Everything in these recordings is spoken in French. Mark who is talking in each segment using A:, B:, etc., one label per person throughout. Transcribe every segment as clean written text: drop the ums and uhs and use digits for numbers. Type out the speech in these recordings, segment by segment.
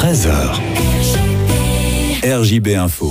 A: 13h. RJB Info.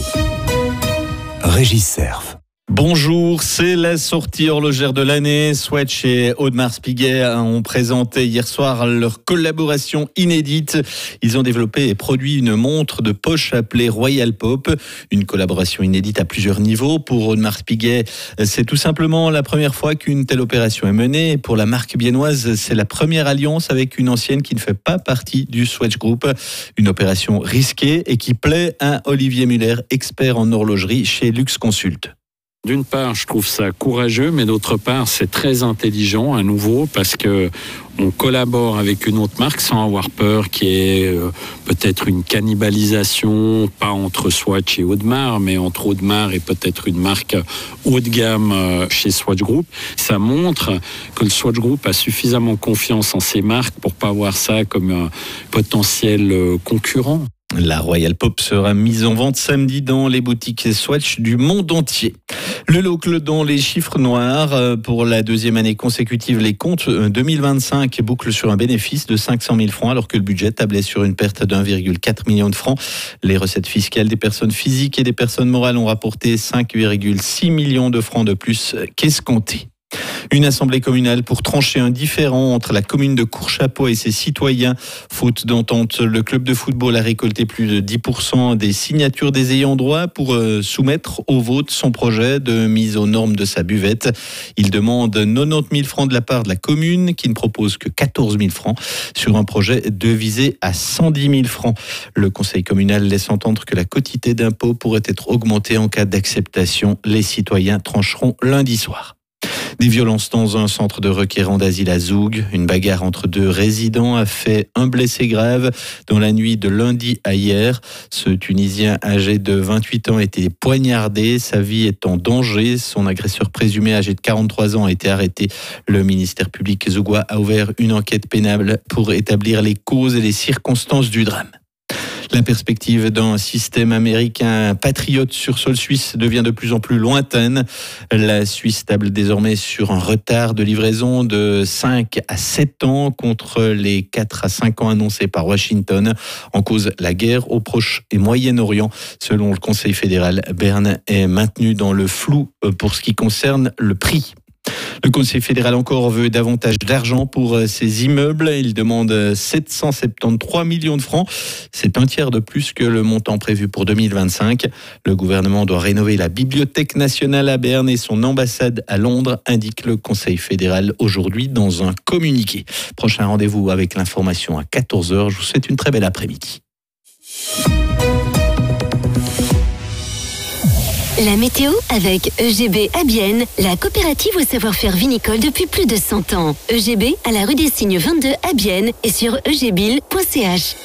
A: Régis Serve.
B: Bonjour, c'est la sortie horlogère de l'année. Swatch et Audemars Piguet ont présenté hier soir leur collaboration inédite. Ils ont développé et produit une montre de poche appelée Royal Pop. Une collaboration inédite à plusieurs niveaux. Pour Audemars Piguet, c'est tout simplement la première fois qu'une telle opération est menée. Pour la marque biennoise, c'est la première alliance avec une ancienne qui ne fait pas partie du Swatch Group. Une opération risquée et qui plaît à Olivier Muller, expert en horlogerie chez Lux Consult.
C: D'une part, je trouve ça courageux, mais d'autre part, c'est très intelligent à nouveau parce que on collabore avec une autre marque sans avoir peur qu'il y ait peut-être une cannibalisation, pas entre Swatch et Audemars, mais entre Audemars et peut-être une marque haut de gamme chez Swatch Group. Ça montre que le Swatch Group a suffisamment confiance en ses marques pour pas voir ça comme un potentiel concurrent.
B: La Royal Pop sera mise en vente samedi dans les boutiques Swatch du monde entier. Le local dans les chiffres noirs. Pour la deuxième année consécutive, les comptes 2025 bouclent sur un bénéfice de 500 000 francs alors que le budget tablait sur une perte d'1,4 million de francs. Les recettes fiscales des personnes physiques et des personnes morales ont rapporté 5,6 millions de francs de plus qu'escompté. Une assemblée communale pour trancher un différend entre la commune de Courchapeau et ses citoyens. Faute d'entente, le club de football a récolté plus de 10% des signatures des ayants droit pour soumettre au vote son projet de mise aux normes de sa buvette. Il demande 90 000 francs de la part de la commune qui ne propose que 14 000 francs sur un projet devisé à 110 000 francs. Le conseil communal laisse entendre que la quotité d'impôt pourrait être augmentée en cas d'acceptation. Les citoyens trancheront lundi soir. Des violences dans un centre de requérants d'asile à Zoug. Une bagarre entre deux résidents a fait un blessé grave dans la nuit de lundi à hier. Ce Tunisien âgé de 28 ans a été poignardé. Sa vie est en danger. Son agresseur présumé âgé de 43 ans a été arrêté. Le ministère public zougois a ouvert une enquête pénale pour établir les causes et les circonstances du drame. La perspective d'un système américain patriote sur sol suisse devient de plus en plus lointaine. La Suisse table désormais sur un retard de livraison de 5 à 7 ans contre les 4 à 5 ans annoncés par Washington. En cause, la guerre au Proche et Moyen-Orient. Selon le Conseil fédéral, Berne est maintenu dans le flou pour ce qui concerne le prix. Le Conseil fédéral encore veut davantage d'argent pour ses immeubles. Il demande 773 millions de francs. C'est un tiers de plus que le montant prévu pour 2025. Le gouvernement doit rénover la Bibliothèque nationale à Berne et son ambassade à Londres, indique le Conseil fédéral aujourd'hui dans un communiqué. Prochain rendez-vous avec l'information à 14h. Je vous souhaite une très belle après-midi.
D: La météo avec EGB à Bienne, la coopérative au savoir-faire vinicole depuis plus de 100 ans. EGB à la rue des Cygnes 22 à Bienne et sur egbil.ch.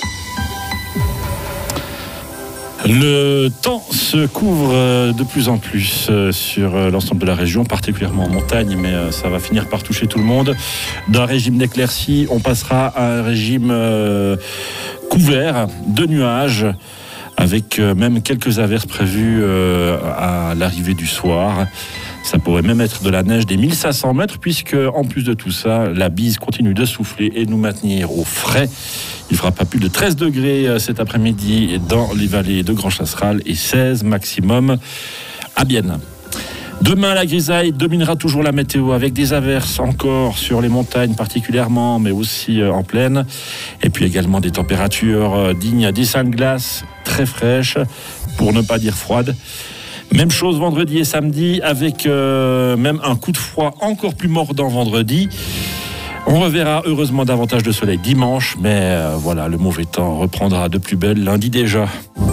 E: Le temps se couvre de plus en plus sur l'ensemble de la région, particulièrement en montagne, mais ça va finir par toucher tout le monde. D'un régime d'éclaircies, on passera à un régime couvert de nuages, avec même quelques averses prévues à l'arrivée du soir. Ça pourrait même être de la neige des 1500 mètres, puisque en plus de tout ça, la bise continue de souffler et nous maintenir au frais. Il ne fera pas plus de 13 degrés cet après-midi dans les vallées de Grand Chasseral et 16 maximum à Bienne. Demain, la grisaille dominera toujours la météo avec des averses encore sur les montagnes particulièrement, mais aussi en plaine. Et puis également des températures dignes des salles de glace, très fraîches, pour ne pas dire froides. Même chose vendredi et samedi, avec même un coup de froid encore plus mordant vendredi. On reverra heureusement davantage de soleil dimanche, mais voilà, le mauvais temps reprendra de plus belle lundi déjà.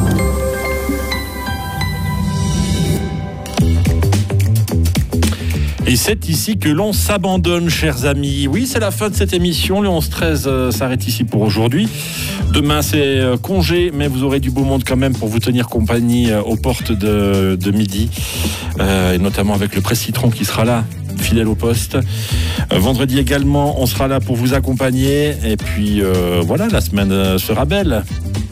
E: Et c'est ici que l'on s'abandonne, chers amis. Oui, c'est la fin de cette émission. Le 11-13 s'arrête ici pour aujourd'hui. Demain, c'est congé, mais vous aurez du beau monde quand même pour vous tenir compagnie aux portes de midi. Et notamment avec le Presse Citron qui sera là, fidèle au poste. Vendredi également, on sera là pour vous accompagner. Et puis, voilà, la semaine sera belle.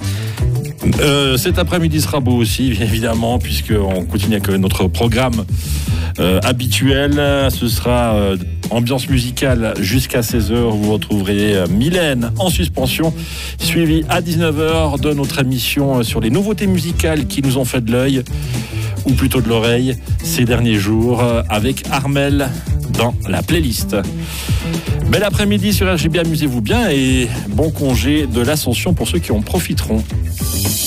E: Cet après-midi sera beau aussi, bien évidemment, puisqu'on continue avec notre programme habituel. Ce sera Ambiance musicale jusqu'à 16h. Vous retrouverez Mylène en suspension, suivi à 19h de notre émission sur les nouveautés musicales qui nous ont fait de l'œil, ou plutôt de l'oreille, ces derniers jours, avec Armel dans la playlist. Bel après-midi sur RGB, amusez-vous bien et bon congé de l'Ascension pour ceux qui en profiteront.